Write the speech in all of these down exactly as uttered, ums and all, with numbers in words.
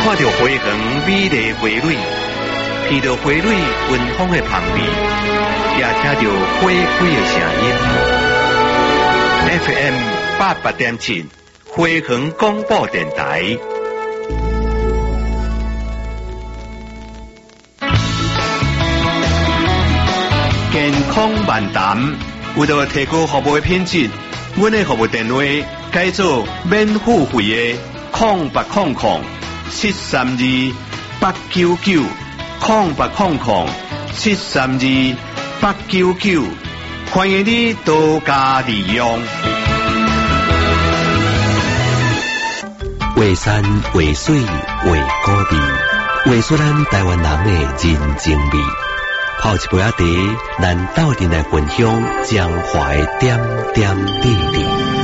看到花园美丽花蕊，闻到花蕊芬芳的香味，也听到花开的声音。F M 八八点七，花园广播电台。健康漫谈，为了提高服务的品质，阮的服务电话改做免付费的空八空空七三二八九九空八空空七三二八九九，欢迎你多加利用。 画山画水画古味，画出咱台湾人的人情味。泡一杯仔茶，咱斗阵来分享江淮点点滴滴。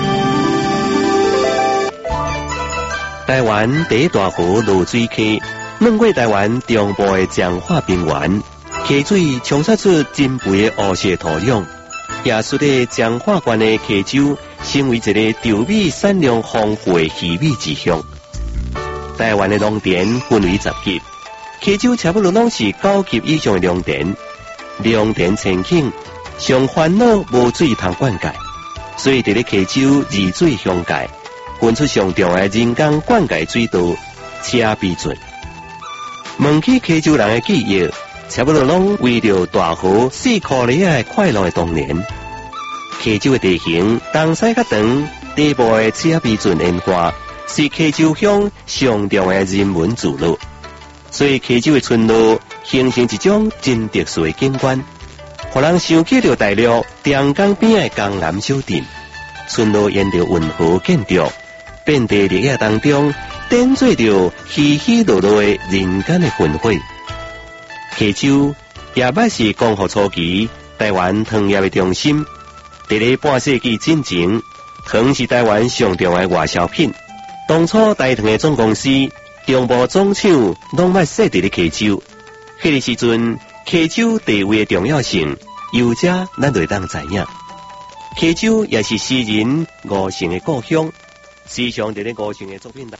台湾第一大湖露水溪，软过台湾中部的彰化平原，溪水冲刷出真肥的乌色土壤，也使得彰化县的溪洲成为一个稻米产量丰富的鱼米之乡。台湾的农田分为十级。溪洲差不多拢是九级以上的良田，良田前景，上烦恼无水通灌溉，所以伫咧溪洲二水乡界，分出上重的人工灌溉水道车必准。问起溪洲人的记忆，差不多拢为着大河四颗梨的快乐的童年。溪洲的地形东西较长，地部的车必准烟花是溪洲乡上重的人文之路。所以溪洲的村路形成一种真特殊的景观，互人想起着大陆长江边的江南小镇。村路沿着运河建筑，遍地绿野当中，点缀着稀稀落落的人间的魂火。溪洲也捌是光复初期台湾糖业的中心，伫咧半世纪之前，糖是台湾上重的外销品。当初台糖的总公司中部总厂拢捌设伫咧溪洲，迄个时阵溪洲地位的重要性，有遮咱就会当知影。溪洲也是诗人吴承的故乡，时常伫咧吴承的作品内。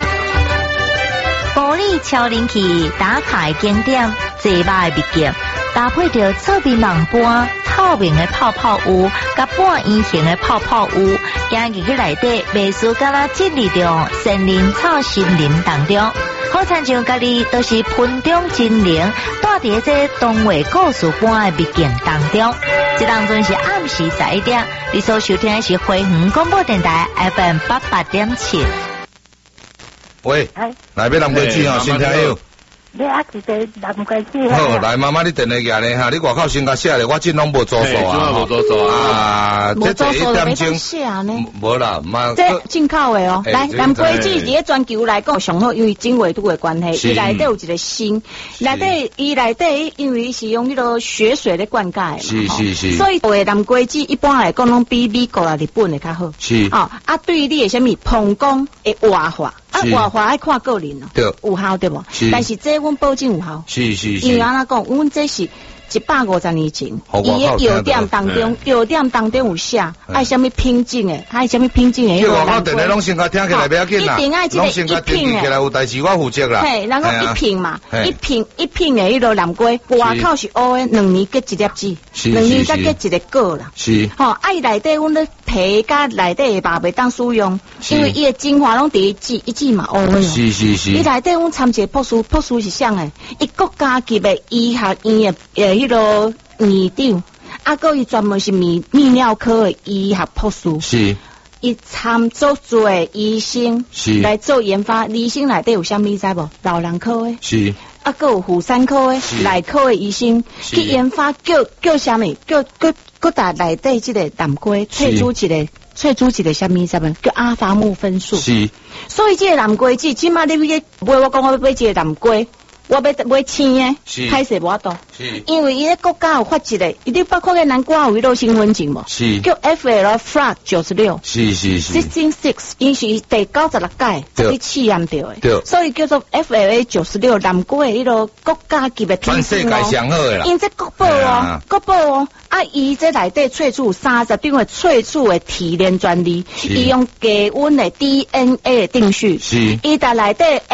玻璃超人气打卡的景点，坐马的秘境，搭配着侧面网般透明的泡泡屋，甲半圆形的泡泡屋，行入去内底，袂输敢若进入着森林草森林当中，好亲像家己都是盆中精灵，带伫这童话故事般的秘境当中。这当中是暗时十一点，你所收听的是花园广播电台 F M 八八点七。 喂，来要南瓜子吼，先听有。 你啊一个南瓜子。 好，来妈妈你电话举咧哈，你外口先甲写咧，我真拢无做数啊。 无做数啊， 无做数就一点钟。 写呢。 无啦，妈。 这进口的哦，来南瓜子伫咧全球来讲上好，因为经纬度的关系，伊内底有一个芯，内底伊内底因为是用迄个血水咧灌溉嘛， 是是是。 所以做的南瓜子一般来讲拢比美国啊、日本的较好。 是。 哦，啊，对你的什么膀胱的活化。啊，活化爱看个人哦， 对， 有效对无？但是这阮保证有效， 是是是。 因为安怎讲，阮这是一百五十年前，伊的药店当中，药店当中有写，爱什么品种的，爱什么品种的。 叫外口电话拢先甲听起来，不要紧啦。 一定爱这个一品的。 起来有代志我负责啦。 嘿，然后一品嘛，一品一品的迄个南瓜，外口是乌的，两年结一粒籽，两年才结一个果啦。 是。 吼，爱内底阮咧皮甲内底的肉袂当使用，因为伊的精华拢伫籽，一籽嘛乌的。 是是是。 伊内底阮参一个博士，博士是啥的？伊国家级的医学院的诶迄个。院长，啊，个伊专门是泌泌尿科的医学博士， 是， 伊参足做医生， 是来做研发。医生内底有啥物知无？老人科的， 是， 啊，个有妇产科的、内科的医生去研发，叫叫啥物？叫叫各大内底即个南瓜萃出一个萃出一个啥物？啥物？叫阿法木分数。 是， 所以即个南瓜子，即马你去买，我讲我要买一个南瓜。我要买青的，歹势无法度，因为伊咧国家有发一个，伊咧包括个南瓜有迄个身份证无？ 是叫 F L Flat 九十六， 是是是 ，sixteen six， 因是第九十六届才去试验到的， 对， 所以叫做 F L A 九十六南瓜的迄个国家级的品质哦， 上好的啦， 因这国宝哦，国宝哦，啊，伊这内底萃取三十种的萃取的提炼专利，伊用低温的 D N A 的定序， 是， 伊在内底 F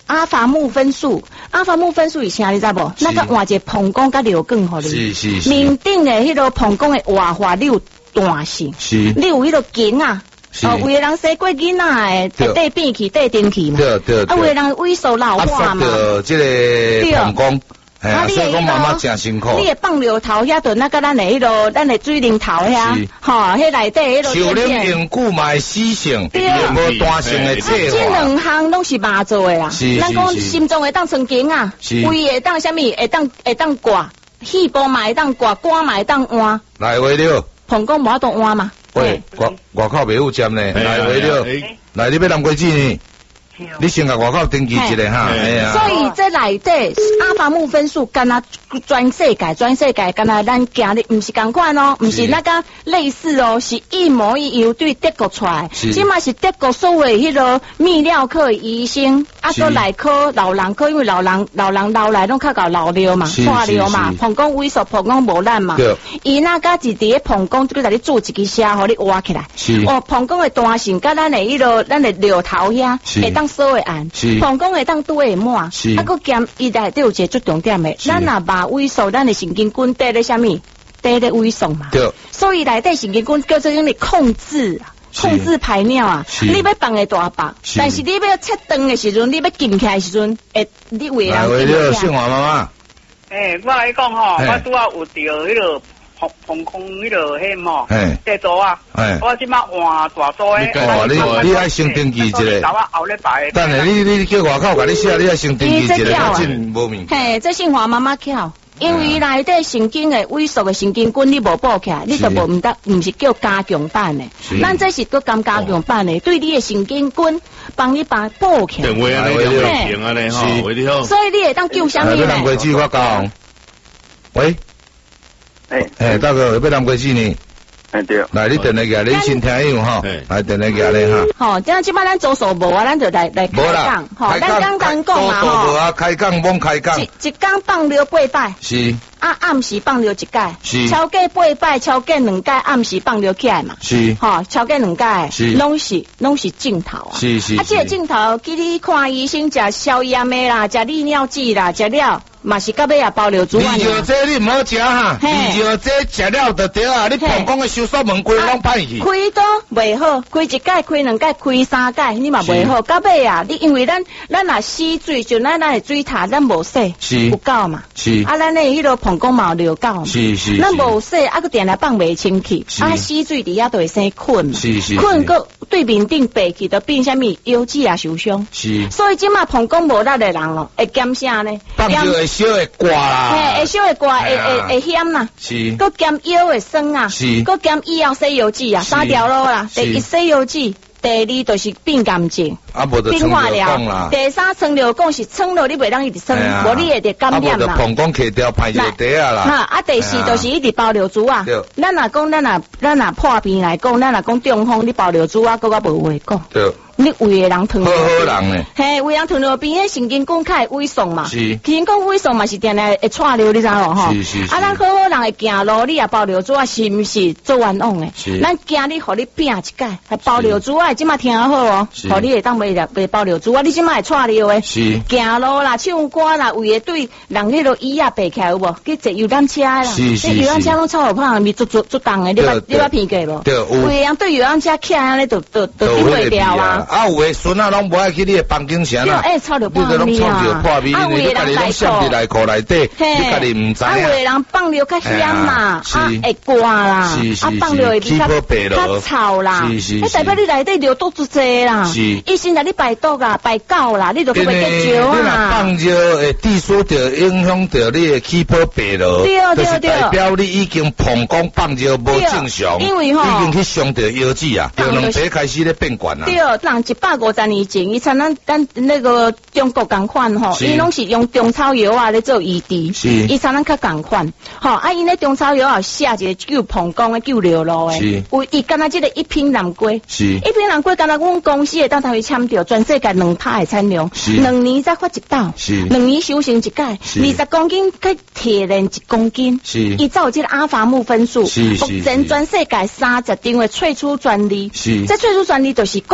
阿法木分数，阿法木分数是啥你知无？那个换一个膀胱甲瘤梗互你。 是是是。 面顶的迄个膀胱的活化你有弹性， 是。 你有迄个筋啊。哦，有个人生过囡仔的，底变去底顶去嘛。 对对对。 啊，有个人萎缩老化嘛。 压缩到这个膀胱。啊，所以讲妈妈真辛苦。 你的放流头遐就那个咱的迄个咱的水龙头遐，吼，迄内底迄个。 少年永久嘛会死性，也无弹性的退化。 这两项拢是麻做的啦。 是咱讲心脏会当存经啊，胃会当啥物会当会当挂，肺部嘛会当挂，肝嘛会当换。 来话了。 膀胱无法度换嘛。 喂，外外口袂有针呢，来话了。来，你要南瓜子呢？你先甲外口登记一下哈，哎呀。 所以这内底阿法木分数，敢若全世界，全世界敢若咱行的，唔是同款哦，唔是那个类似哦，是一模一样对德国出来，即嘛是德国所谓迄个泌尿科医生，啊个内科老人科，因为老人老人老来拢较搞老尿嘛，化尿嘛，膀胱萎缩，膀胱无力嘛，伊那个是伫个膀胱，就甲你做一支车，互你挖起来，哦，膀胱的弹性，甲咱的迄个咱的尿头遐，会当所会按，膀胱会当拄会满，啊个兼伊内底有一个最重点的，咱若肉萎缩，咱的神经根底咧啥物？底咧萎缩嘛。对。所以内底神经根叫做用嚟控制啊，控制排尿啊。你要放会大放，但是你要切断的时阵，你要禁起来的时阵，会你为人禁起来。 姓华妈妈。 诶，我来讲吼，我拄啊有着迄个。膀膀胱迄个迄么，地图啊，我即马换大组诶。 哦，你你爱先登记一下。等下你你叫外口甲你写，你爱先登记一下，较真无面。 嘿，这姓华妈妈巧，因为内底神经诶萎缩诶神经根你无补起来，你就无唔得，唔是叫加强版诶。咱这是个咁加强版诶，对你诶神经根帮你把补起来。 电话安尼就平安尼吼，为你好。 所以你会当救啥物咧？南瓜子我讲，喂。诶诶，大哥，要南瓜子呢？ 哎对。 来，你电话下，你先听用吼。来，电话下咧哈。 好，这样即摆咱做数无啊，咱就来来开讲。 好，咱刚刚讲嘛吼。做数无啊，开讲罔开讲。 一一工放尿八摆。 是。 啊，暗时放尿一届。 是。 超过八摆，超过两届，暗时放尿起来嘛。 是。 吼，超过两届。 是。 拢是拢是镜头啊。 是是。 啊，这个镜头，记你看医生食消炎的啦，食利尿剂啦，食了。嘛是到尾也包流主啊！ 你就这你唔好食哈，你就这食了就对啊！你膀胱的收缩门规拢歹去， 开都袂好，开一届、开两届、开三届，你嘛袂好。到尾啊，你因为咱咱若洗水，就咱咱的水塔咱无洗， 是有够嘛？ 是啊，咱的迄个膀胱嘛流够嘛？ 是是， 咱无洗，啊个定来放袂清气，啊洗水伫遐就会生困嘛？ 是是， 困个对面顶背去，就变啥物腰子也受伤。 是， 所以即马膀胱无力的人咯，会减啥呢？ 放尿会小会挂。 嘿，会小会挂，会会会险啦， 是， 佮减腰会酸啊， 是， 佮减以后洗腰子啊，三条路啦，第一洗腰子，第二就是变感症， 啊，无就变化了，第三撑流讲是撑了你袂当一直撑，无你会得感染啦， 啊，无就膀胱揢掉排尿底啊啦， 哈，啊，第四就是一直包尿珠啊，咱若讲咱若咱若破病来讲，咱若讲中风你包尿珠啊，佮我无话讲。对。你胃的人糖尿病， 好好人呢。 嘿，胃人糖尿病，迄神经根较会萎缩嘛。 是。 神经根萎缩嘛是定定会串流，你知无吼？ 是是是。 啊，咱好好人会行路，你也包尿珠啊，是毋是做冤枉诶？ 是。 咱惊你，互你拼一届，还包尿珠啊，即马听好哦，互你会当袂入袂包尿珠啊，你即马会串流诶。 是。 行路啦，唱歌啦，胃会对人迄个椅啊爬起来有无？去坐游览车啦。 是是是。 游览车拢超有胖，咪足足足重诶，你捌你捌偏过无？ 对。 胃人对游览车起来安尼，就就就顶袂掉啊。 啊，有诶孙啊。拢无爱去你的房间城啦， 哎，臭着破咪啊！啊， 有的人来裤内裤内底，你家己唔知啊。 有的人放尿较险嘛，啊会挂啦，啊放尿会比较较臭啦，迄代表你内底尿多足济啦。医生来你排毒啦，排狗啦，你就去袂得少啊。 你若放尿会滴数着影响着你的气泡白咯， 对对对， 代表你已经膀胱放尿无正常， 因为吼已经去伤着腰子啊，就两皮开始咧变悬啊。 对，人一百五十年前，伊像咱咱那个中国共款吼，伊拢是用中草药啊咧做医治，伊像咱较共款，吼啊伊咧中草药啊写一个救膀胱的救尿路的，有伊敢若即个一品南瓜，一品南瓜敢若阮公司会当头去签着全世界两拍的产量，两年才发一道，两年修成一届，二十公斤去提炼一公斤，伊才有即个阿法木分数，目前全世界三十张的萃取专利，这萃取专利就是国家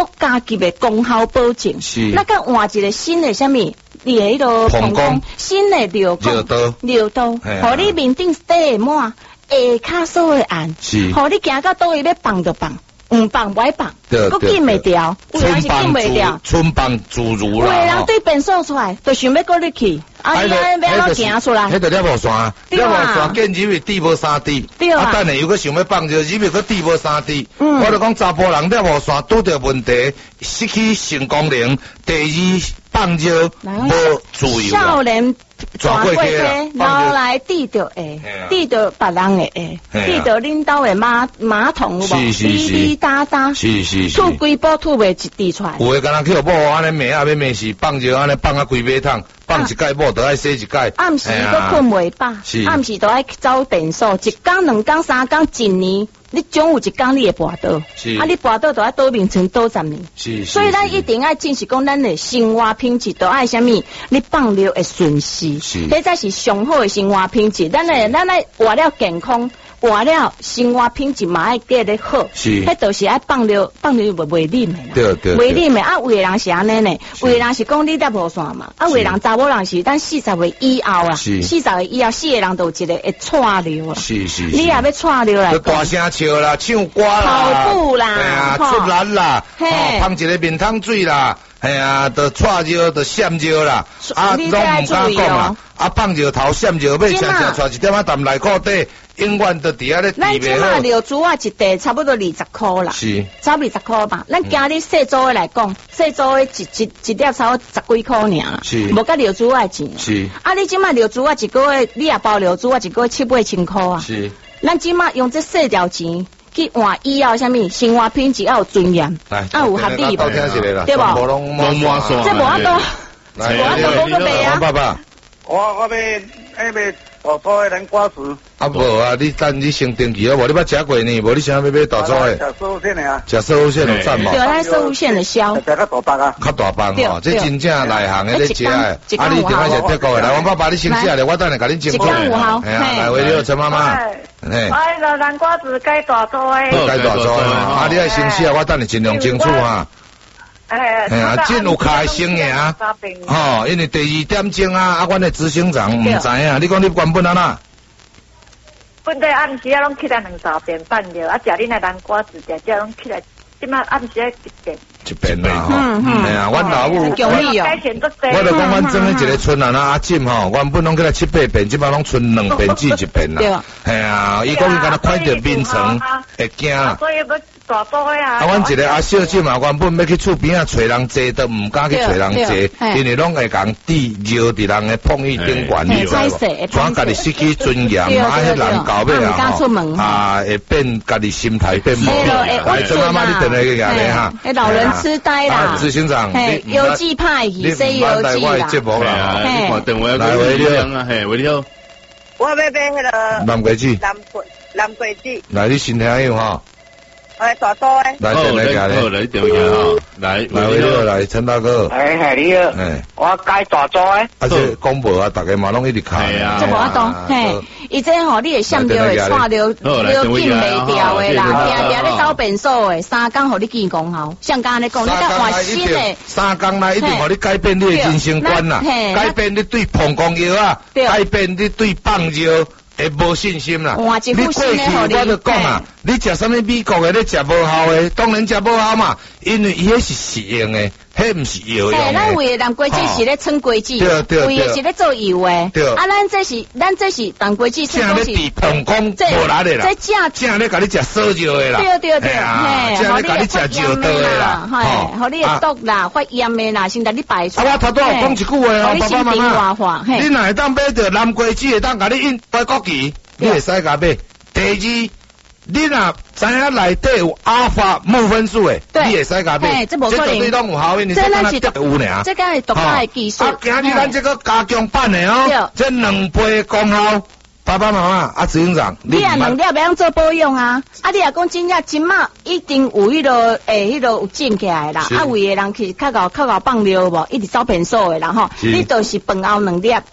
级的功效保证。是。那个换一个新的什么？你迄个膀胱新的疗疗刀， 疗刀，互你面顶底满，下骹所的按，是，互你行到倒位要放就放。唔放不爱放，佮禁袂掉，有人是禁袂掉， 春放自如啦。 有人对变数出来，就想要过入去，啊，你安要怎行出来？ 迄个了无线，了无线，见入去地无三滴，啊，等下又佮想要放着，入去佮地无三滴。我就讲查甫人了无线拄着问题，失去性功能，第二放着无自由。 少年转过去，老来滴着会，滴着别人的会，滴着恁兜的马马桶有无？滴滴答答， 是是是， 吐规波吐袂一滴出来。 有诶，敢若去互某安尼骂啊，要骂是放着安尼放啊规马桶，放一盖某都爱洗一盖。 暗时都困袂饱，暗时都爱走电数，一工两工三工一年。你总有一工你会跋倒，啊！你跋倒就要倒眠床倒十年，所以咱一定要正是讲咱的生活品质，都爱啥物？你放尿会顺时，迄才是上好的生活品质。咱来咱来活了健康，活了生活品质嘛爱过得好，迄都是爱放尿放尿袂袂啉的啦， 对对， 袂啉的啊！有的人是安尼呢，有的人是讲你得无线嘛，啊！有的人查某人是咱四十岁以后啊，四十岁以后四个人都有一个会窜尿啊， 是是， 你也要窜尿来， 大声唱啦，唱歌啦， 跑步啦， 哎呀，出力啦，哦，放一个面汤水啦，哎呀，就窜尿，就闪尿啦，啊，拢唔敢讲啦，啊，放尿头闪尿，尾常常带一点仔淡内裤底。永远都伫遐咧。 咱即马尿珠啊，一袋差不多二十箍啦，是，差不多二十箍吧。咱今日细组的来讲，细组的一一一粒差不多十几箍尔，是，无甲尿珠啊钱。是，啊，你即马尿珠啊一个月，你也包尿珠啊一个月七八千箍啊。是，咱即马用这细条钱去换以后，啥物生活品质要有尊严，啊有合理无？对无？ 无拢无满算， 这无法度，无法度讲个白啊。 爸爸， 我我要那边。大组的南瓜子啊无啊，你等你先登记啊，无你捌食过呢，无你想要买大组的？ 食寿线的啊， 食寿线有赞无？ 对，咱寿线的销， 食较大包啊， 较大包吼，这真正内行的咧食的，啊你一定要是德国的，来，王爸爸你先食咧，我等下甲你清楚。 一有效， 哎呀，来回了陈妈妈， 哎，哎，那南瓜子该大组的， 该大组的，啊你爱先食，我等下尽量清楚哈。哎呀，真有开心的啊！吼，因为第二点钟啊，啊，阮的执行长唔知影，你讲你原本安那？ 本地暗时啊，拢起来两道边办了，啊，食恁的南瓜子，食食拢起来，即马暗时啊一遍。 一遍啦，吼，哎呀，阮老母，我我就讲阮整个一个村啊，那阿进吼，原本拢起来七八遍，即马拢剩两遍至一遍啦。哎呀，伊讲伊敢若看着面层会惊。 所以要大组的啊。 啊，阮一个阿小姐嘛，原本要去厝边啊找人坐，都唔敢去找人坐，因为拢会讲滴尿伫人的碰浴顶管，你知无？怎家己失去尊严，啊，迄人搞尾啊，啊，会变家己心态变无。来，郑妈妈，你等下去下咧哈。 老人痴呆啦， 执行长， 你邮寄派去西邮寄啦， 来回了，嘿，回了。 我要买迄个南瓜子， 南瓜南瓜子。 来，你先听有哈。 哎，大多诶。 来，等来下咧。来，等下哈。来，来回了，来，陈大哥。 哎，系你啊。哎，我改大组诶。 啊，这广播啊，大家嘛拢一直看。 啊。这无法度，嘿，伊这吼，你会闪着会串着，你禁袂掉诶啦，定定咧走变数诶，三工互你见功效。像刚才你讲，你甲换新诶， 三工内一定互你改变你诶人生观啦，改变你对膀胱药啊，改变你对放尿。会无信心啦！你过去我就讲啊，你食啥物美国诶，你食无效诶，当然食无效嘛，因为伊迄是食用诶，迄毋是药用诶。 咱为南瓜子是咧称瓜子， 对对为诶是咧做油诶。对。啊，咱这是咱这是南瓜子， 正咧治膀胱无力诶啦。 这正正咧甲你食烧肉诶啦。 对对对， 嘿，正咧甲你食肉刀诶啦， 嘿，互你会毒啦，发炎诶啦，先甲你排出。 啊，我头拄有讲一句话哦，爸爸妈妈， 你若会当买着南瓜子，会当甲你印白国旗。你会使甲买。第二，你若知影内底有阿法木分数诶，你会使甲买。 这绝对拢有效，因为这敢若有尔。 这敢是独家诶技术。 啊，今日咱这个加强版诶哦，这两倍功效。爸爸妈妈，啊，执行长， 你啊两粒要用做保养啊，啊，你也讲真正今嘛一定有迄个诶，迄个有进起来啦，啊，有诶人去较搞较搞放尿无，一直走偏数诶啦吼，你就是饭后两粒，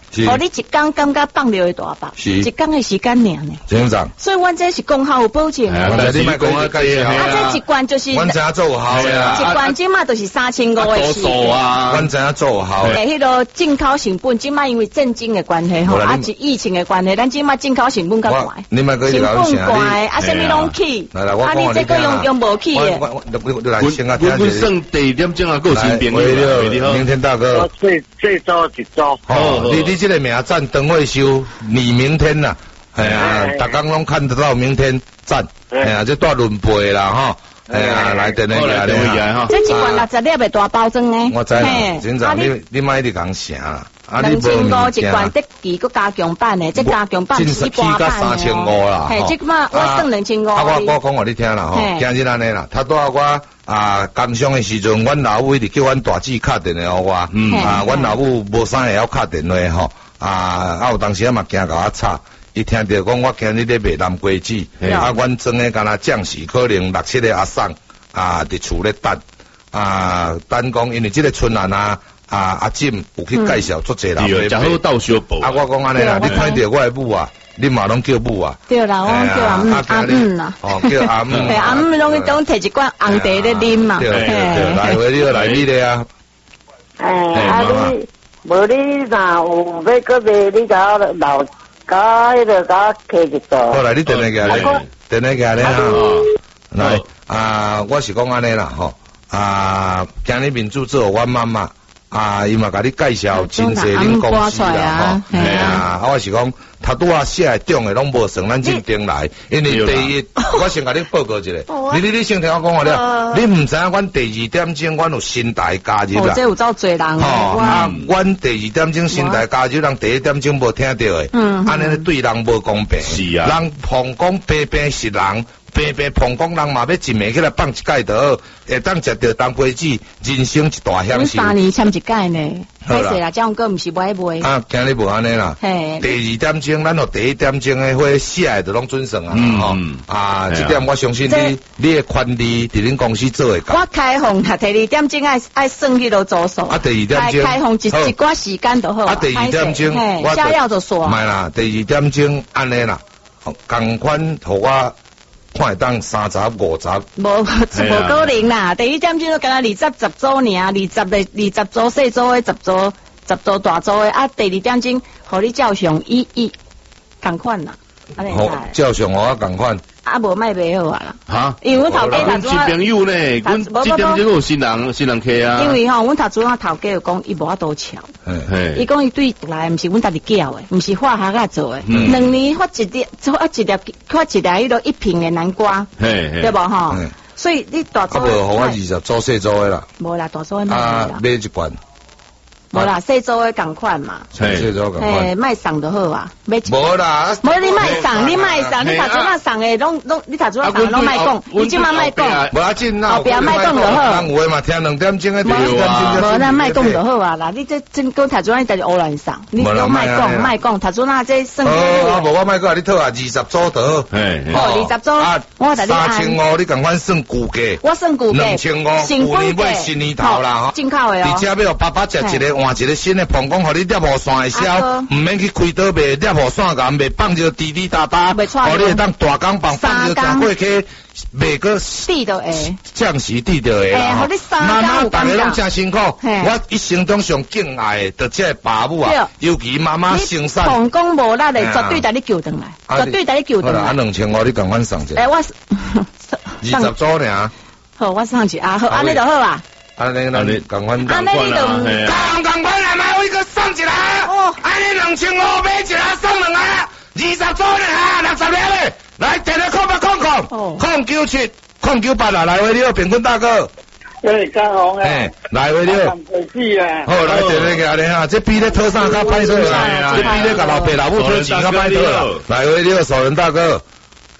互你一工感觉放了的大包，一工的时间尔呢。 真长。 所以阮这是功效有保证的。 啊，你莫讲啊，介绍啊，这一罐就是。 阮知影做有效的啊。 一罐即马就是三千五的时。 啊。阮知影做有效的。 诶，迄个进口成本即马因为震惊的关系吼，啊是疫情的关系，咱即马进口成本较贵。 你莫讲你搞啥？ 成本贵，啊，什么拢起。 来来，我讲你。 啊，你这个用用无起的。 我我我来先啊，听下。我算第一点钟啊，够新兵的。 明天大哥。 这这周一周。 哦，你你这个名赞等会收，你明天呐，哎呀，大家拢看得到明天赞，哎呀，这带轮背啦哈，哎呀，来等那个来哈。这一罐六十粒的大包装呢。 我知啦，真正你你买你讲啥啦？ 两千五一罐得几个加强版的，这加强版是八版的。 三千五啦， 嘿，这嘛我算两千五。 啊，我我讲互你听啦吼，今日安尼啦，他带我啊工伤的时阵，阮老母一直叫阮大姊敲电话互我，啊，阮老母无啥会晓敲电话吼，啊，啊有当时啊嘛惊甲我吵，伊听着讲我今日咧卖南瓜子，啊，阮装诶敢若将士可能六七个阿送啊伫厝咧等，啊，等讲因为即个春兰啊。啊，阿进有去介绍做侪人， 对，正好到小宝。 啊，我讲安尼啦，你看到我的母啊，你嘛拢叫母啊。 对啦，我叫阿姆阿姆啦。 哦，叫阿姆。 对，阿姆拢去总摕一罐红茶咧啉嘛。 对对对，来回你来你咧啊。 哎，啊你，无你若有要搁卖，你甲我老甲迄个甲开一道。 好来，你等下个咧，等下个咧哈。来啊，我是讲安尼啦吼，啊，今日民主做阮妈妈。啊，伊嘛甲你介绍真济恁公司啦，吼，系啊，我是讲，头拄啊写的中的拢无算咱认定来，因为第一，我先甲你报告一下，你你你先听我讲话了，你毋知影阮第二点钟，阮有新台加入啦， 这有走侪人， 吼，啊，阮第二点钟新台加入，人第一点钟无听到的，嗯，安尼对人无公平， 是啊， 人旁讲平平是人。白白碰讲人嘛要一暝起来放一届倒，会当食到当杯子，人生一大享受。 三年签一届呢，歹势啦，这样个毋是买卖。 啊，今日无安尼啦。嘿。第二点钟，咱有第一点钟的伙写的都拢准算啊。嗯。啊，这点我相信你，你的权利伫恁公司做会到。 我开放哈，第二点钟爱爱算迄个组数。 啊，第二点钟。 开放一一寡时间就好。 啊，第二点钟， 我下药就说。 唔系啦，第二点钟安尼啦，共款互我。看会当三十五十， 无无可能啦！第一点钟都干那二十十组尔，二十的二十组细组的十组十组大组的啊！第二点钟，互你照相一一同款啦， 好照相我同款。 啊，无卖卖好啊啦！ 哈， 因为阮头家阮新朋友呢，阮这点钟有新人新人客啊。 因为吼，阮头主啊头家有讲，伊无法度巧。伊讲伊对来，毋是阮家己叫的，毋是化学啊做的。两年发一粒，发一粒，发一粒迄个一瓶的南瓜，对无吼？所以你大组。啊， 无，互我二十组细组的啦。 无啦，大组的卖啦。 买一罐。 无啦，细组的共款嘛， 细组共款， 诶，卖送就好啊，买一。 无啦， 无你卖送，你卖送，你头先啊送的，拢拢，你头先啊送拢卖讲，你即马卖讲， 无要紧啦， 后壁卖讲就好。 人有诶嘛，听两点钟诶，第二点钟。无咱卖讲就好啊，啦，你这真讲头先啊，你就乌乱送，你讲卖讲卖讲，头先啊这算。 哦，无我卖讲，你套啊二十组倒。 嘿，哦，二十组，我三千五，你共款算估价。 我算估价。 两千五，旧年尾新年头啦，吼。 进口诶哦。 而且要爸爸食一个换一个新诶。讲讲，互你猎户线会销，唔免去开刀卖猎户线咁卖放着滴滴答答，互你会当大工放放着正过去卖个地都会， 降时地就会啦。妈妈大家拢真辛苦，我一生中上敬爱的这爸母啊，尤其妈妈生产。 讲讲无力的，绝对带你救回来，绝对带你救回来。 啊，两千五你共款送者。 诶，我二十组尔。 好，我送一啊，好，安尼就好啊。 安尼安尼，共款安尼你就共共款来买，我一个送一个。哦，安尼两千五买一个送两个，二十组呢，六十粒嘞。来，电话空八空空，空九七空九八啦，来回了，平均大哥。 诶，嘉宏诶，来回了。好，来电话给你哈，这比咧拖衫较歹拖啦，这比咧甲老爸老母拖钱较歹拖啦，来回了，守仁大哥。 你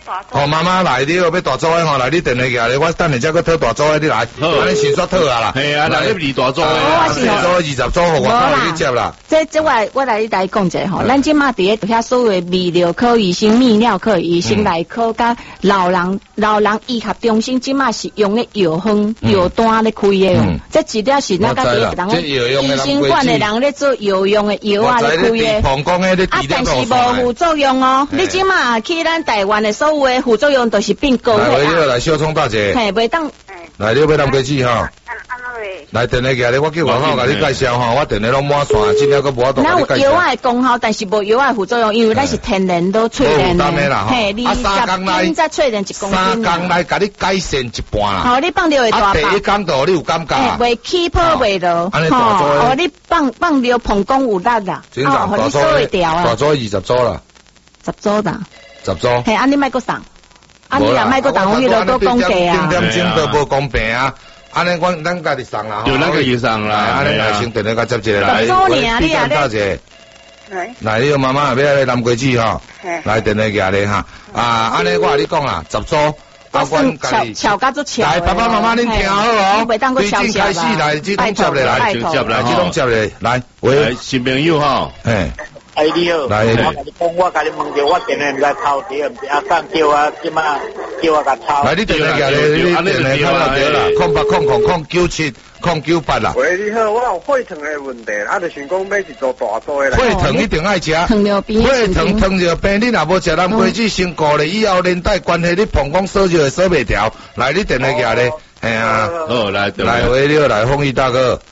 哦，妈妈来了，要大组的吼，来你电话举咧，我等下再去讨大组的，你来，安尼先煞讨啊啦。 系啊，来你二大组的， 二十组、二十组，我我去接啦。 这这我我来来讲一下吼，咱即马伫遐所谓泌尿科医生、泌尿科医生内科甲老人老人医学中心，即马是用的药方药单咧开的哦。这一条是那个人医生馆的人咧做药用的药啊咧开的，啊但是无副作用哦。你即马去咱台湾的所有的副作用都是变高的啊。来小葱大姐， 嘿，袂当。 来，你要当过去吼。来电话举咧，我叫外口甲你介绍吼，我电话拢满线，真了个无法度甲你介绍。 咱有药啊的功效，但是无药啊的副作用，因为咱是天然都萃炼的。嘿，你三工内再萃炼一公斤。 三工内甲你改善一半啦。 好，你放尿会大包。 第一工度你有感觉？ 袂起泡袂落。 安尼大组哦，你放放尿膀胱有力啦。 哦， 你收会掉啊。 大组二十组啦。 十组啦。 十组。 嘿，安尼莫阁送。安尼若莫阁送，我迄落阁讲价啊。 点点钟都无公平啊。安尼，我咱家己送啦， 就咱家己送啦。 安尼来先电话甲接一个来， 你啊， 大姐，来，你个妈妈要来南瓜子吼，来电话举咧哈。啊，安尼我甲你讲啦，十组，啊，阮家己巧甲足巧。 来，爸爸妈妈恁听好哦。对正开始来，即种接咧来， 就接来， 即种接咧来，喂， 新朋友吼， 嘿。 哎，你好， 来， 我甲你讲，我甲你问着，我电话来抄题，毋是阿讲叫我即马叫我甲抄。 来，你电话举咧，你电话看到对啦，空八空空空九七空九八啦。 喂，你好，我有血糖的问题，啊，就想讲要是做大组的啦。 血糖一定爱食， 糖尿病， 血糖糖尿病，你若无食咱果子先过咧，以后连带关系你膀胱烧就会烧袂调。来，你电话举咧，系啊， 好来， 来喂，你来凤仪大哥。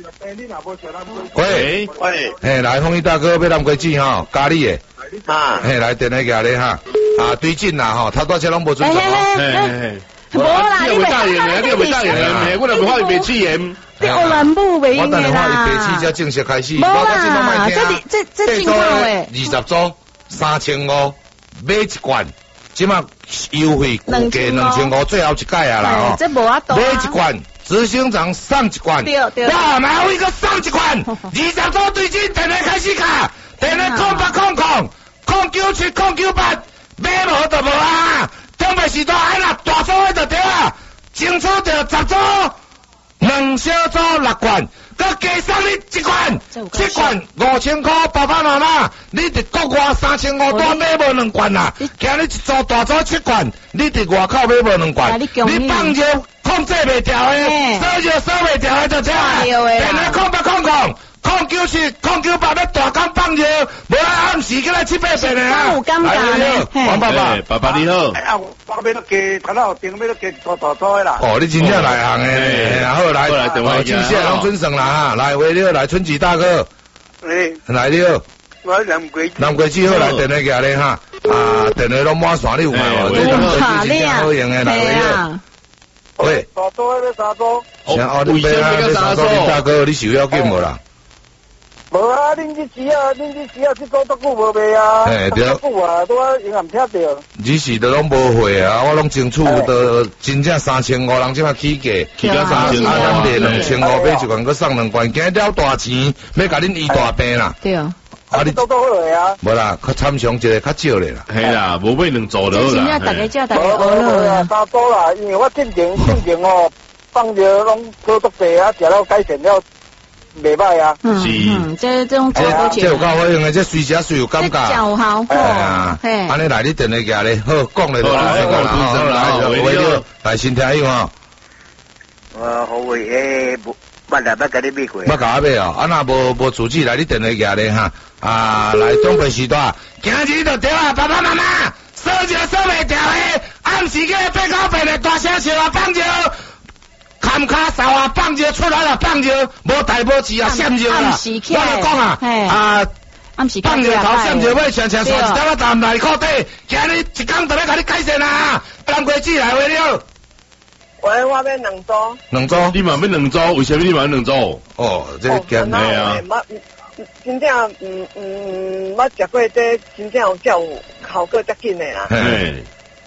喂喂， 嘿，来凤仪大哥要南瓜子吼，咖喱的， 啊， 嘿，来电话举咧哈，啊，对劲啦吼，头多车拢无准时哦，嘿嘿， 无啦， 你袂答应的，你袂答应的，我来不发一白痴言， 你学人母袂用的啦。 我等下发一白痴才正式开始， 无啦，这这这进口的， 二十组三千五，买一罐，即马优惠估计两千五，最后一届啊啦吼， 这无啊多， 买一罐。执行长上一罐，哇，马后一个上一罐，二十组对进，电话开始卡，电话空八空空，空九七空九八，买无就无啊，中北时代安那大组的就对啊，争取着十组，两小组六罐，佮加送你一罐，七罐五千块，爸爸妈妈，你伫国外三千五多买无两罐啦，今日一组大组七罐，你伫外口买无两罐，你放尿。控制袂调的，烧就烧袂调的就这样。电话空八空空，空九七空九八要大工放尿，无暗时起来七八遍的啊。 有感觉呢， 王爸爸， 爸爸你好。 哎呀，我要都加，头脑顶要都加做大组的啦。 哦，你真正来行的，好来， 来电话记下拢准算啦哈。来，喂，你好，来春吉大哥。 诶， 来你好。 我南瓜。 南瓜子好，来电话举咧哈。啊，电话拢满线，你有买无？这南瓜子真正好用的，来喂好。喂， 大组要三组。 像哦，你买啊，要三组，你大哥，你收要紧无啦？ 无啊，恁这时啊，恁这时啊，这组多久无卖啊？ 嘿对。 多久啊？都啊，银行拆掉。 你是都拢无货啊，我拢争取都真正三千五，人即马起价， 起到三千五， 啊，咱卖两千五，买一罐，佮送两罐，今了大钱，要甲恁医大病啦。 对啊。 啊，你多多好来啊？ 无啦，较参详一个较少咧啦。 系啦，无买两组了啦。 真正大家叫大家学了。三组啦，因为我进前进前哦，放着拢好足济啊，食了改善了，袂歹啊。 是，这这种这这有够好用的，这随时随有感觉。 有效。 系啊，安尼来你电话举咧，好讲咧就讲啦，好来，为了来先听友哈。 我好为诶。捌啦，捌甲你买过。 捌甲我买哦，啊那无无主旨来你电话举咧哈，啊来中北时代，今日就对啊，爸爸妈妈，烧就烧袂调诶，暗时叫八九八的大声笑啊放尿，砍卡扫啊放尿出来了放尿，无大无事啊闪尿啦，我就讲啊，啊暗时放尿头闪尿尾，常常刷一条啊淡来裤底，今日一工就要甲你改善啦，南瓜子来回了。 喂，我要两组。 两组？ 你嘛要两组？为什么你嘛要两组？ 哦，这个简单啊。真正嗯嗯，我食过这真正有效效果遮紧的啦。 嘿，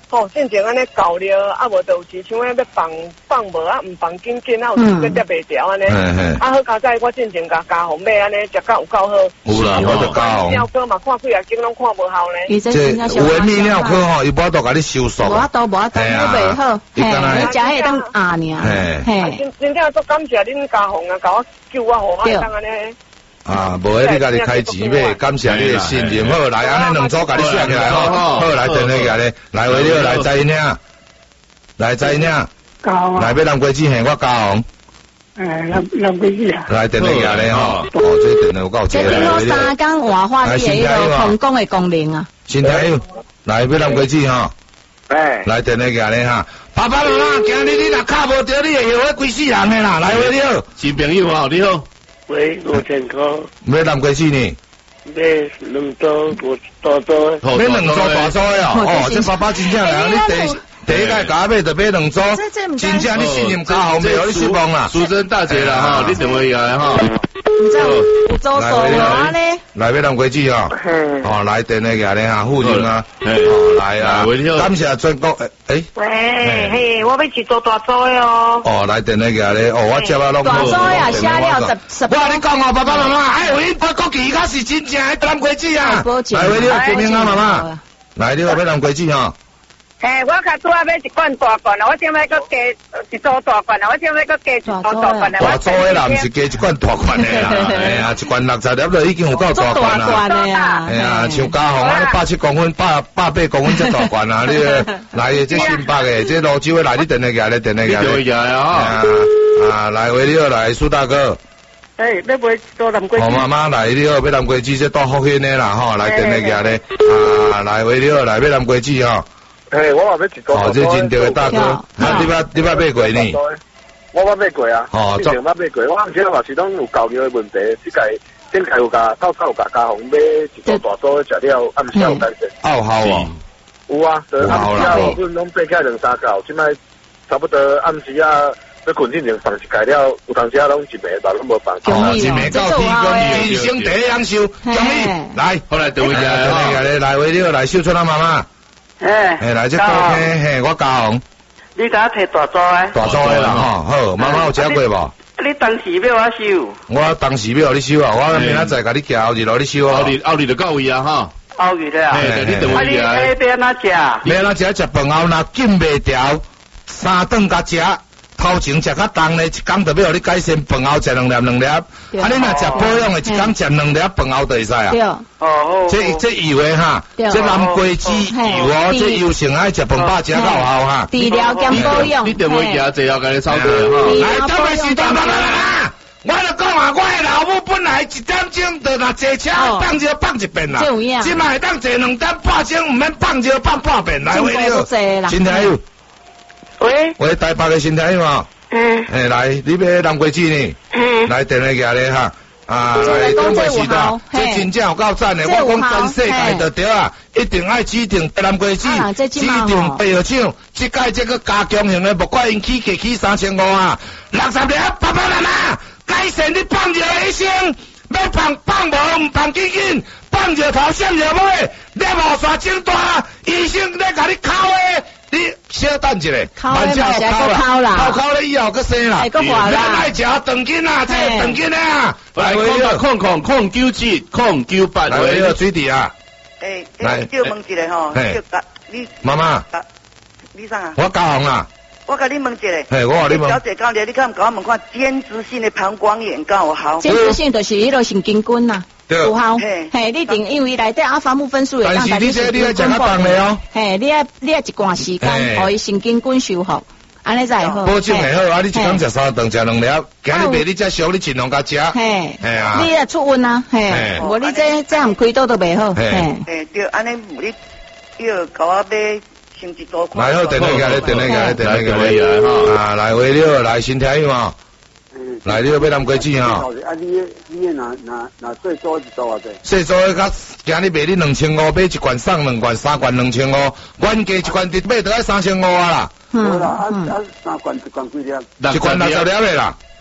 吼，进前安尼搞了，啊无就有时像要放放无啊，唔放紧紧啊，有时个接袂调安尼。啊好佳哉，我进前甲家红买安尼，食到有够好。 有啦，我就家红。 泌尿科嘛，看几啊经拢看无效咧。 这有诶泌尿科吼，伊无法度甲你收缩。 无法度，无法度，都袂好。嘿，你食迄当压尔。 嘿，真真正足感谢恁家红啊，甲我救我，互我当安尼。 啊，无诶，你家己开钱买，感谢你诶信任。好，来，安尼两组甲你选起来吼。好，来电话起来，来为了来知影，来知影。来要南瓜子嘿，我家红。 诶，南南瓜子啊。 来电话起来吼。哦，这电话有够济。 这听讲三工活化你诶迄个膀胱诶功能啊。 身体好，来要南瓜子吼。 哎。 来电话起来哈。爸爸妈妈，今日你若卡无着，你会后悔规世人诶啦。来为了。 新朋友好，你好。 喂，五千块。 买南瓜子呢？ 买两组大组。 买两组大组诶哦。哦，这爸爸真正啦，你第第一个甲买就买两组，真正你信任家红，袂互你失望啦。 淑珍大姐啦哈，你电话来哈。 唔知有做数啊咧？ 来买南瓜子哦。哦，来电话个咧哈，富人啊。哦，来啊，感谢全国诶。 喂，嘿，我要一组大组诶哦。 哦，来电话个咧，哦，我接啊拢。 大组啊，写了十十。 我你讲哦，爸爸妈妈，哎，有因买国旗，他是真正诶南瓜子啊。来，喂，你好，明啊，妈妈。来，你好，买南瓜子吼。 诶，我较拄啊买一罐大罐啊，我想要搁加一组大罐啊，我想要搁加一组大罐啊。 大组诶啦，毋是加一罐大罐诶啦，哎呀，一罐六十粒就已经有够大罐啦。哎呀，像家红啊，八七公分、八八八公分这大罐啊，你来这新北诶，这泸州诶来，你电话来，你电话来。 电话来啊！ 啊，来，喂，你好，来，苏大哥。 诶，要买多南瓜子。 我妈妈来，你好，买南瓜子，这大福兴诶啦，吼，来电话来。啊，来，喂，你好，来买南瓜子吼。 嘿，我嘛要一个。 哦，这真对的大哥，啊，你捌你捌买过呢？ 我捌买过啊。 哦， 之前捌买过，我毋知嘛是拢有交流的问题，即个顶开有甲到有甲家红买一组大组食了，暗时有改善。 拗效哦。 有啊，就暗时啊，阮拢爬起来两三觉，即摆差不多暗时啊，要困之前放一盖了，有当时啊拢一暝吧，拢无放。 哦，一暝到天光，人生第一享受，恭喜！来， 好来，对位来， 来为了来秀春啊妈妈。 哎， 哎，来这个嘿嘿，我家红。 你甲我摕大组诶。 大组诶啦吼，好，妈妈有食过无？ 你当时要我收。 我当时要你收啊，我明仔载甲你寄后日落你收啊。 后日后日就到位啊哈。 后日了啊。 嘿，你等我来。啊，你要安怎食？ 要安怎食？食饭后若紧袂调，三顿甲食。头前食较重咧，一工就要互你改善，饭后食两粒两粒。啊，你若食保养诶，一工食两粒，饭后就会使啊。 对。 哦。这这油诶哈，这南瓜子油哦，这油性爱食饭饱食够效哈。 治疗兼保养。 你电话行坐后甲你操作哈。来，这位是大妈啦，我就讲啊，我诶老母本来一点钟就若坐车放就放一遍啦，即卖会当坐两点半钟，毋免放就放半遍来为了。身体有。 喂， 喂，台北嘅身体嘛？嗯。诶，来，你要南瓜子呢？嗯。来，电话寄来哈。啊，来，东北时代，这真正有够赞的。我讲全世界就对啊，一定爱指定南瓜子，指定白药厂。即届这个加强型的，不管因起价起三千五啊，六十粒，爸爸妈妈，改善你放热医生，要放放无唔放紧紧，放热头闪热尾，你无刷整大，医生在甲你敲的。你小等一下，慢食烤啦， 烤烤了以后搁生啦，咱爱食长筋啊，这长筋啊， 来空空空空九七空九八， 来个水滴啊， 诶，来叫问一下吼，你妈妈， 你啥啊？ 我家红啊， 我甲你问一下， 嘿，我话你问， 小姐讲咧，你敢甲我问看间质性的膀胱炎敢有效？ 间质性就是迄个神经菌呐。有效，嘿，你定因为内底阿法姆分数会当带你神经菌保护哦，嘿，你要你要一段时间，互伊神经菌修复，安尼才会好。 保证会好啊！你一工食三顿，食两粒，今日卖你再俗，你尽量甲食。 嘿，嘿啊，你要出温啊，嘿，无你这这样开刀都袂好。嘿， 嘿，对，安尼你要甲我买先一组看。 来好，电话过来，电话过来，电话过来哈。啊，来为了来身体嘛。来，你要买南瓜子哈？ 啊，你你拿拿拿最多一组啊？对。 最多个较，今日卖你两千五，买一罐送两罐，三罐两千五，原价一罐得买得要三千五啊啦。 嗯。啊啊，三罐一罐几粒？ 一罐六十粒的啦。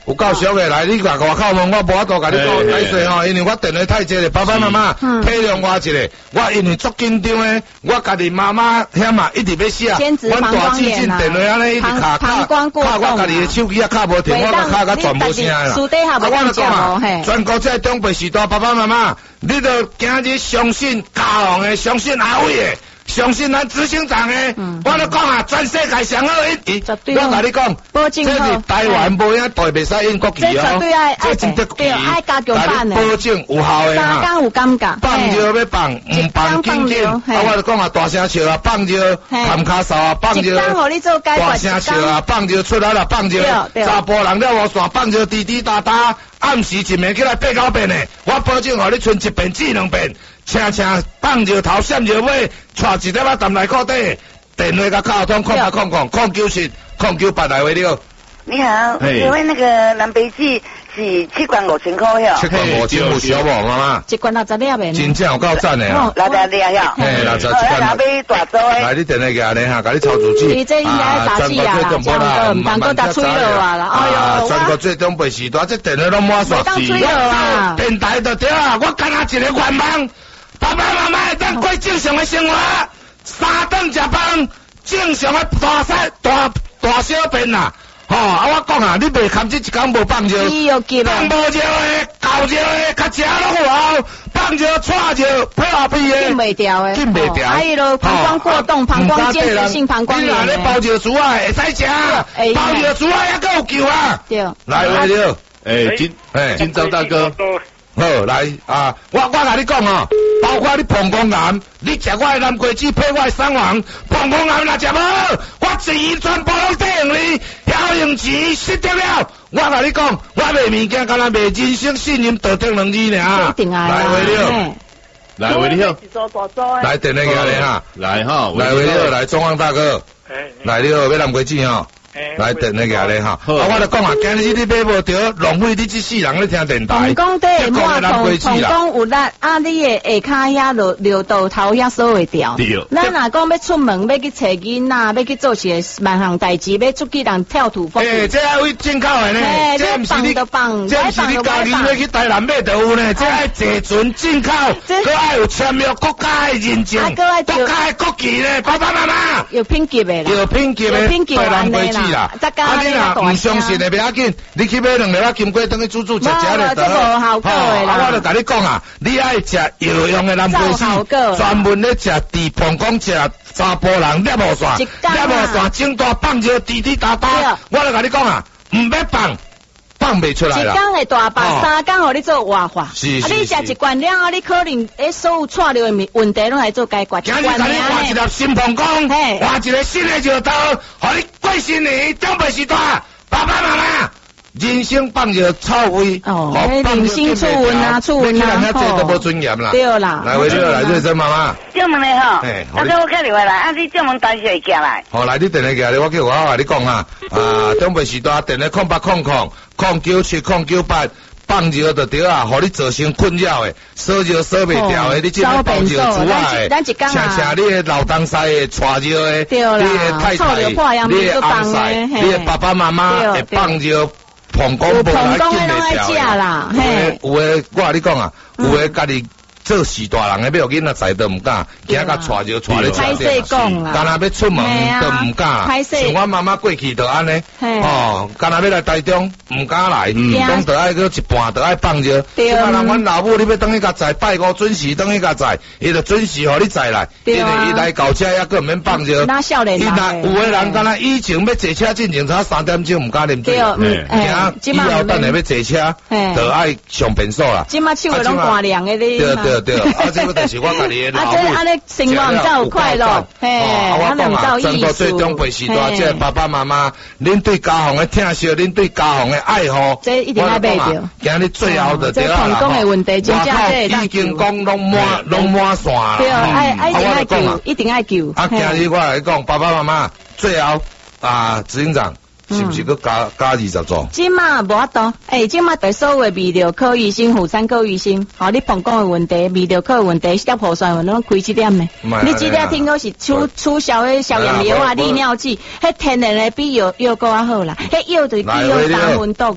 有够俗的，来你甲外口问，我无法度甲你讲解释吼，因为我电话太济了，爸爸妈妈体谅我一下，我因为足紧张的，我家己妈妈遐嘛一直要写，阮大姊姊电话安尼一直卡卡卡我家己的手机啊，卡无停，我甲卡甲全无声啦。啊，我就讲啊，全国这中北时代爸爸妈妈，你着今日相信家行的，相信阿伟的。相信咱执行长诶，嗯、我咧讲啊，全世界上好一，我甲你讲，这是台湾无影台袂使印国旗哦，这真得国旗，甲你保证有效诶哈。 三有感觉， 放尿要放，唔放紧紧。啊，我就讲啊，大声笑啊，放尿，含卡哨啊，放尿，大声笑啊，放尿出来啦，放尿，查甫人了无线，放尿滴滴答答，暗时一暝起来八九遍诶，我保证互你剩一遍至两遍。请请放尿头闪尿尾，带一粒仔淡来裤底，电话甲卡通空八空空空九七空九八来回了。 你好，请问那个南北记是七罐五千块哟？ 七罐五千有小无妈妈？ 一罐六十粒的。 真正有够赞的啊！ 六十粒哟。 嘿，六十一罐。来买大组的。 来，你电话给你哈，甲你操作机。 你这应该打气啊啦，这样个唔能够打吹了啊啦。哎呦， 全国最东北时代，这电话拢满线。 当吹了啊！ 电台就对啊，我干那一个愿望。爸爸妈妈会当过正常的生活，三顿食饭，正常的大小大大小便啦。吼、哦，啊我讲啊，你袂堪这一工无放尿，放无尿的、搞尿的、较食拢有效，放尿、踹尿、配合屁的， 禁袂掉的， 禁袂掉。 还有咯，膀胱过动、膀胱间质性膀胱炎。 你若咧包尿珠啊，会使食，包尿珠啊还佫有救啊。 对， 来回了， 诶，金诶，金章大哥。 好，来啊！我我甲你讲哦，包括你膀胱癌，你食我的南瓜子配我的三王，膀胱癌若食无，我钱全部拢抵用你，要用钱失掉了。我甲你讲，我卖物件，敢若卖人生信任道德两字尔。 一定啊！ 来回了， 来回了， 来电话给你哈， 来哈， 来回了，来中央大哥，来了要南瓜子哈。来电那个咧哈，啊我就讲啊，今日你买无着，浪费你这世人咧听电台。 膀胱底的膜膀膀胱有力，啊你的下骹遐落尿道头遐锁会掉。对。咱若讲要出门，要去找囡仔，要去做些万项代志，要出去人跳土风。 诶，这爱为进口的呢，这不是你，这不是你家己要去台南买就有呢，这爱坐船进口，佮爱有签约国家的认证，国家的国旗呢，爸爸妈妈。 有品级的啦。有品级的，台南飞机。啊，你若唔相信的，不要紧，你去买两粒仔金龟，等去煮煮食食咧得。 好， 啊，我就甲你讲啊，你爱食药用的南瓜子，专门咧食治膀胱食查甫人捏无线，捏无线整大放尿滴滴答答，我就甲你讲啊，唔要放。放袂出来啦！ 一工会大放，三工互你做活化。 是是是。 啊，你食一罐了后，你可能诶所有错尿的问题拢来做解决。 今日甲你换一粒新膀胱，换一个新的尿道，互你过新年中袂时代，爸爸妈妈。人生放尿臭味， 哦，人生触闻啊，触闻啊， 这都无尊严啦。 对啦， 来回了，来瑞珍妈妈。 正门的吼，啊，叫我打电话来，啊，你正门当时会寄来。 好，来你电话寄来，我叫我甲你讲啊，啊，中北时代电话空八空空空九七空九八，放尿就对啊，互你造成困扰的，烧尿烧袂掉的，你即个包尿珠啊的，请请你的老东西的带尿的，你的太太，你的翁婿，你的爸爸妈妈会放尿。膀胱无来紧袂掉啦，有诶，我甲你讲啊，有诶家己做事大人诶，要囡仔载都毋敢，惊甲带着带咧车顶，干那要出门都毋敢，像我妈妈过去就安尼，哦，干那要来台中毋敢来，讲着爱搁一半着爱放尿，即摆人阮老母你要等去甲载，拜五准时等去甲载，伊就准时互你载来，因为伊来搞车抑搁毋免放尿，伊若有诶人干那以前要坐车进前差三点钟毋敢啉水，惊以后等下要坐车，就爱上便所啦。 即摆手会拢寒凉诶咧。 对对对，啊，这个就是我家己诶老母。 啊，这安尼生活毋才有快乐，嘿， 我讲啊，整个最中北时代，即爸爸妈妈，恁对家乡诶疼惜，恁对家乡诶爱护， 这一定要买着。 今日最后就对啦。 这膀胱诶问题，真正这已经讲拢满拢满线啦。 对，爱爱一定爱救，一定爱救。 啊，今日我来讲，爸爸妈妈最后啊，执行长。是不是佮加加二十组？ 即马无法度，诶，即马对所有泌尿科医生、妇产科医生，吼，你膀胱的问题、泌尿科的问题、甲核酸问题，开几点呢？你即点听讲是促促销的消炎药啊、利尿剂，迄天然的比药药膏较好啦，迄药就比药三分毒噶。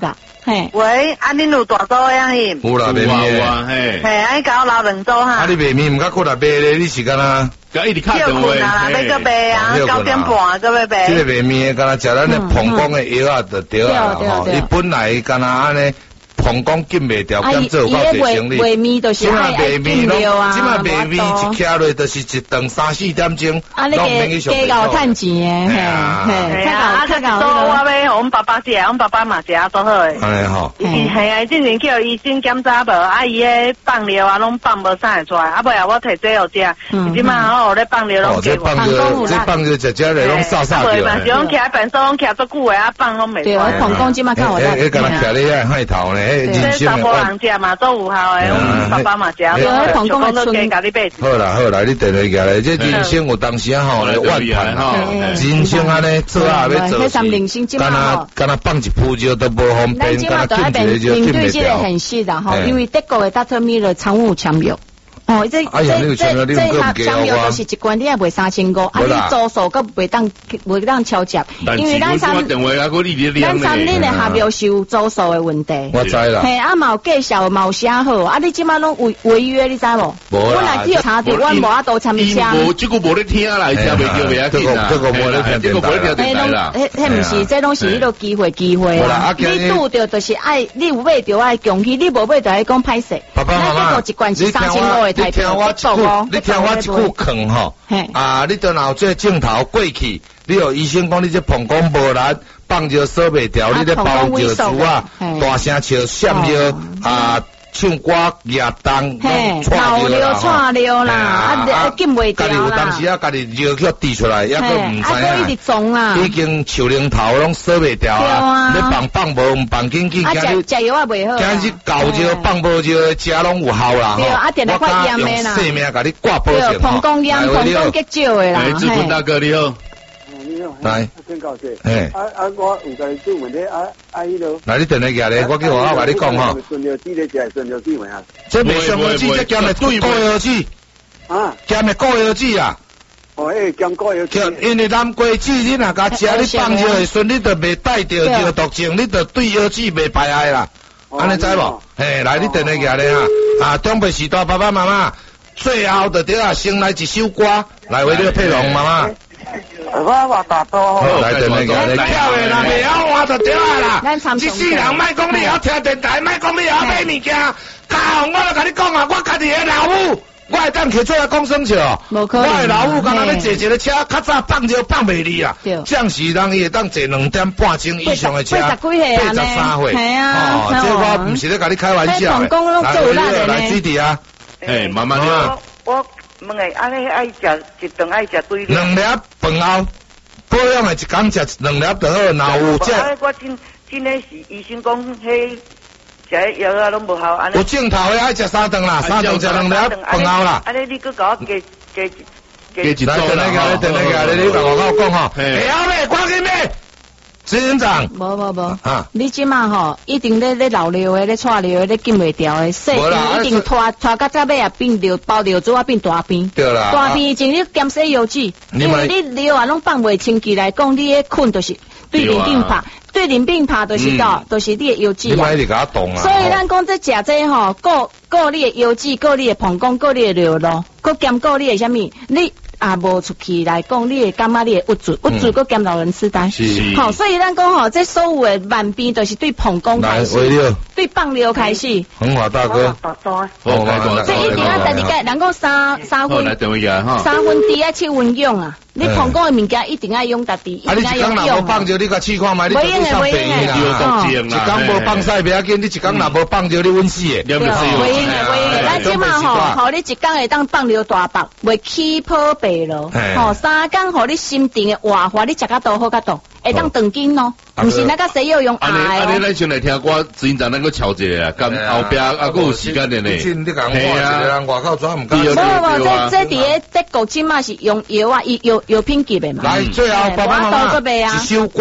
嘿， 喂，啊，恁有大组的样伊？ 有啦，卖面哇嘿， 嘿，啊，你甲我留两组哈。 啊，你卖面毋甲过来卖咧，你是干呐？ 甲一直敲电话。 叫困啊，要个卖啊，九点半个要卖。 这个卖面干呐，食咱咧膀胱的药啊，就对啊吼。伊本来干呐安尼。膀胱禁袂掉，兼做有够侪生理。 卖面就是爱爱禁料啊， 即卖卖面一徛落就是一顿三四点钟， 啊，你个加够趁钱诶，嘿， 嘿，啊，较够我要阮爸爸食，阮爸爸嘛食啊，多好诶。 安尼吼， 伊系啊，之前叫医生检查无，啊伊迄放料啊，拢放无啥会出来，啊尾啊我摕这互食，即摆吼咧放料拢这放料，这放料食食咧拢扫扫掉。 嘛是拢徛喺病床，徛足久诶，啊放拢袂出来。 对，膀胱即摆较有力。 诶，敢若徛咧遐海头呢？ 这查甫人食嘛都有效诶，阮爸爸嘛食，膀胱都加甲你买。 好啦好啦，你电话过来，这人生有当时啊吼来万盘吼，人生安尼做啊要做事，敢若敢若放一铺就都无方便，敢若禁一个就禁袂掉。 很细的吼，因为德国的 Doctor Miller 常务签约。哦，这这这这下签约都是一罐，你也卖三千五，啊，你租数个袂当袂当超接，因为咱三咱三年的合约是有租数的问题。 我知啦。 嘿，啊，嘛有介绍，嘛有写好，啊，你即摆拢违违约，你知无？ 无啦。我来去查着，我无法度签名。 无，这个无咧听啦，听袂叫袂啊紧啦。 这个无咧听， 这个无咧听电台啦。 迄迄毋是，这拢是迄个机会机会啊。你拄着就是爱，你有买着爱强气，你无买着爱讲歹势。 爸爸妈妈， 一罐是三千五的台币， 我你听我一句劝吼，啊，你等有这镜头过去，你有医生讲你这膀胱无力，放着烧袂掉，你咧包着猪啊，大声笑闪着啊，唱歌夜灯， 闹了串了啦，啊，禁袂掉啦。家己有当时啊，家己热血滴出来，抑个唔知一直撞啊， 已经树林头拢烧袂掉啊，你放放无放紧紧， 啊，食食药也袂好， 今日搞着放无着，食拢有效啦。 对，啊，定来快验的啦。 性命甲你挂保险。 膀胱炎、膀胱结少的啦。 志坤大哥你好。 来， 先教授， 嘿， 啊啊，我有个做问题，啊啊，迄落， 来，你电话过来，我叫我阿爸你讲吼。 顺流子咧，就系顺流子问啊。 这未顺流子，这兼系对高药子， 啊， 兼系高药子啊。 哦，诶，兼高药子。 因为南瓜子你若甲食，你放药会顺，你就袂带着药毒性，你就对药子袂排害啦。安尼知无？嘿，来，你电话过来啊！啊，中北时代爸爸妈妈，最后就对啊，先来一首歌来为了佩龙妈妈。 我话大多， 来电话过来，跳的啦，袂晓换就对啊啦。一世人莫讲你晓听电台，莫讲你晓买物件，家红我就甲你讲啊，我家己的老母。我会当摕出来讲生笑，我的老母刚刚咧坐一个车，较早放就放袂离啊。将时人伊会当坐两点半钟以上的车，八十三岁， 系啊， 哦，这我唔是咧甲你开玩笑。来，来水弟啊， 哎，慢慢听。 我问诶，安尼爱食一顿爱食对两粒饭后，保养的一工食两粒就好，若有这。 我真真诶是医生讲迄。食药啊，拢无效，安尼。 有镜头的爱食三顿啦，三顿食两粒饭后啦。 安尼你佮我加加加一顿啦。来，来，来，来，来，你甲我讲讲吼。会晓咩？赶紧咩？执行长。 无无无。啊。你即马吼，一定咧咧老尿的，咧串尿的，咧禁袂掉的，细病一定拖拖到尾尾啊变尿包尿珠啊变大病。 对啦。 大病前你减洗药剂，因为你尿啊拢放袂清气来讲，你咧困就是对淋病拍。对淋病拍就是到，就是你的药剂啊。所以咱讲这食这吼，过过你的药剂，过你的膀胱，过你的尿路，过兼过你的啥物，你也无出去来讲，你会感觉你的郁卒，郁卒过兼老人痴呆。好，所以咱讲吼，这所有的慢病都是对膀胱开始，对放尿开始。 很好，大哥。 这一定要在你个，人讲三三分，三分低啊，七分用啊。你膀胱的物件一定要用家己，一定要用。 啊，你一工若无放着，你甲试看觅，你就会上病啦。一工无放屎袂要紧，你一工若无放着，你稳死的。 对，袂用的，袂用的。咱即马吼，吼你一工会当放尿大腹，袂起泡白咯。吼，三工互你心情的活化，你食较多好较多，会当长筋咯。毋是那个西药用挨哦。安尼咱先来听歌，执行长咱个敲一下啊，咁后壁啊佫有时间的呢。 你讲我一个人外口怎唔敢？ 无无，这这伫个德国即马是用药啊，药药品级的嘛。 来，最后爸爸妈妈一首歌，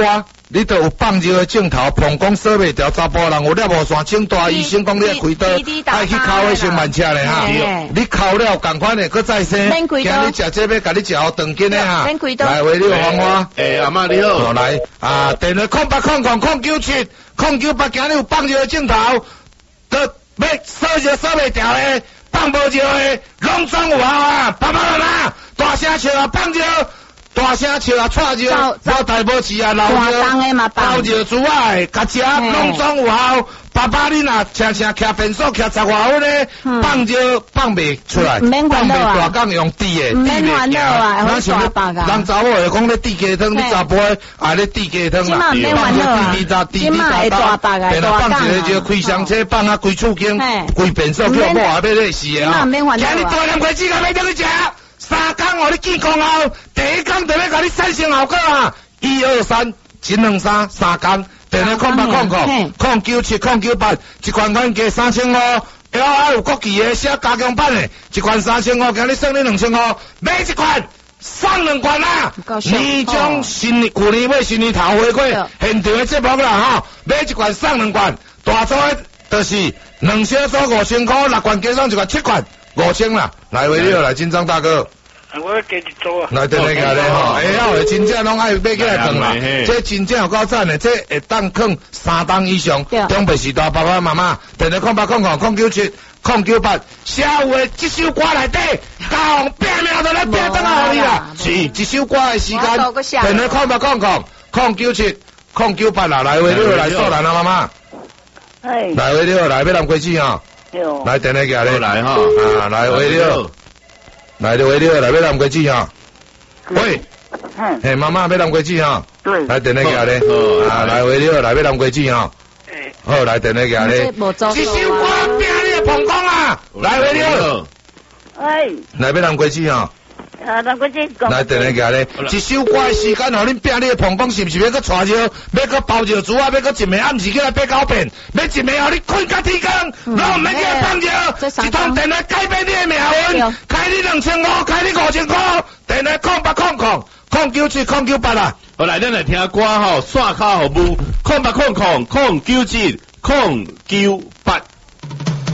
你都有放尿的镜头，膀胱锁袂掉，查甫人有了无线，请大医生讲你开刀，爱去考个成万车咧哈。你考了赶快咧，搁再生。今日食这要甲你食好长筋的哈。来，为你黄花。 诶，阿妈你好。 来啊，电话空八空空空九七空九八，今日有放尿的镜头，都要锁尿锁袂掉的，放无尿的，拢总有效啊！爸爸妈妈，大声笑啊，放尿。大声笑啊，踹尿，无大无市啊，老尿，老尿猪啊，甲食拢总有效。爸爸你若常常徛便所徛十外分咧，放尿放袂出来，放袂大缸用滴的，滴袂行。咱想咧，人查某会讲咧滴鸡汤，你查甫啊咧滴鸡汤啦，放尿滴滴答滴滴答答，然后放一个就开箱车，放啊规厝间，规便所叫某啊要累死的啊！今日大量开始甲要得去食。三工互你见功后，第一工就要甲你产生效果啊！一二三，一两三，三工，电话空八空空，空九七空九八，一罐款价三千五，L I 有国旗的写加强版的，一罐三千五，今日送你两千五，买一罐送两罐啊！年终新年，旧年尾新年头回过，现场的节目啦哈，买一罐送两罐，大组的就是两小组五千块，六罐加送一罐七罐。五千啦，来为你来金章大哥， 我要加一组啊！ 来等下个咧吼，会晓的真正拢爱买起来放啦，这真正有够赞的，这会当放三档以上，中北时代爸爸妈妈，电话空八空空空九七空九八，社有的这首歌内底，教拼命都咧拼倒来互你啦，是一首歌的时间，电话空八空空空九七空九八啦，来为你来做人啊妈妈，来为你来要南瓜子啊！来电话过来， 来哈， 啊，来喂你好，来的喂你好，来要南瓜子哈，喂，嘿，妈妈要南瓜子哈， 对， 来电话过来，啊，来喂你好，来要南瓜子哈，好，来电话过来，一首歌拼你的膀胱啊，来喂你好， 哎， 来要南瓜子哈。 啊，南瓜子讲。 来，电话过来，一首歌的时间，互恁拼你的膀胱，是毋是要搁带尿，要搁包尿珠啊，要搁一暝暗时起来八九遍，要一暝互你困到天光，拢毋免起来放尿，一通电话改变你的命运，开你两千五，开你五千块，电话空八空空，空九七空九八啦。 好，来，咱来听歌吼，刷卡服务，空八空空空九七空九